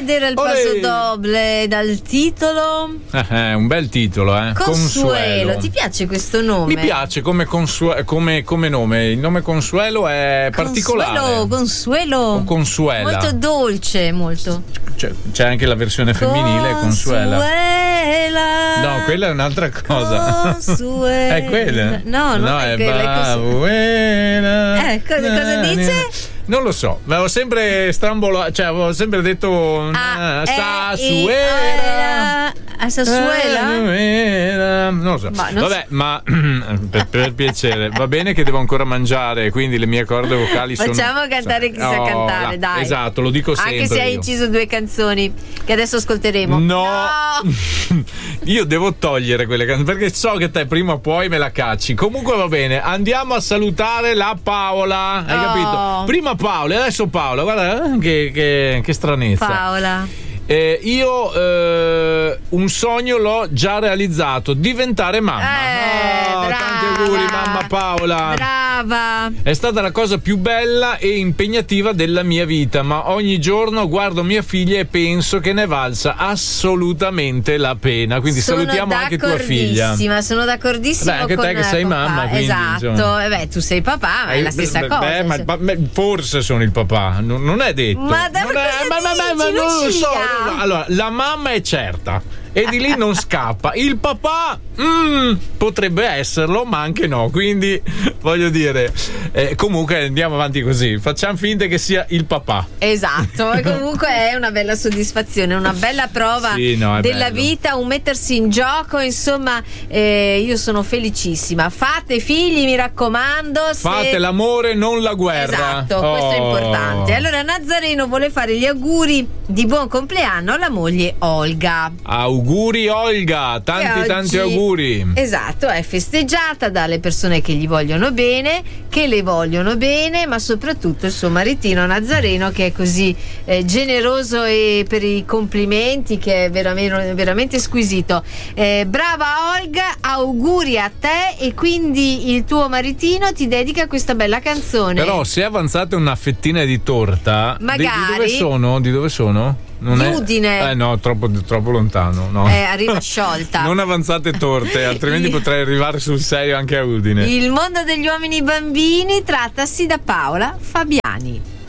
Ed era il passo doble dal titolo. Un bel titolo, Consuelo. Ti piace questo nome? Mi piace come nome. Il nome Consuelo è particolare. Consuelo. O Consuela. Molto dolce, molto. C'è anche la versione femminile, Consuela. No, quella è un'altra cosa. Consuela. È quella? No, non è quella. Cosa dice? Non lo so, ma avevo sempre avevo sempre detto Sassuela. Non lo so. Ma per piacere, va bene che devo ancora mangiare, quindi le mie corde vocali Facciamo cantare chi sa cantare, dai. Esatto, lo dico sempre. Anche se hai inciso 2 canzoni che adesso ascolteremo. No. Io devo togliere quelle canzoni perché so che te prima o poi me la cacci. Comunque va bene, andiamo a salutare la Paola. Hai capito? Prima Paola e adesso Paola. Guarda che stranezza. Paola. Io un sogno l'ho già realizzato, diventare mamma. Tanti auguri mamma Paola. Brava. È stata la cosa più bella e impegnativa della mia vita, ma ogni giorno guardo mia figlia e penso che ne valsa assolutamente la pena. Quindi salutiamo anche tua figlia. Sono d'accordissima. Anche te che sei mamma, quindi, esatto. Tu sei papà, ma è la stessa cosa. Ma forse sono il papà, non è detto. Ma non lo so. Allora, la mamma è certa e di lì non scappa. Il papà potrebbe esserlo, ma anche no. Quindi voglio dire, comunque andiamo avanti così. Facciamo finta che sia il papà. Esatto. E comunque è una bella soddisfazione, una bella prova della vita, un mettersi in gioco. Insomma, io sono felicissima. Fate figli, mi raccomando. Fate l'amore, non la guerra. Esatto, questo è importante. Allora Nazareno vuole fare gli auguri di buon compleanno alla moglie Olga. Auguri Olga, tanti auguri. Esatto, è festeggiata dalle persone che gli vogliono bene, che le vogliono bene, ma soprattutto il suo maritino Nazareno, che è così generoso e per i complimenti, che è veramente squisito. Brava Olga, auguri a te, e quindi il tuo maritino ti dedica questa bella canzone. Però se avanzate una fettina di torta, magari di dove sono? Non di è... Udine. No, troppo lontano. No. Arriva sciolta. Non avanzate torte, altrimenti potrei arrivare sul serio anche a Udine. Il mondo degli uomini bambini, trattasi da Paola Fabiani.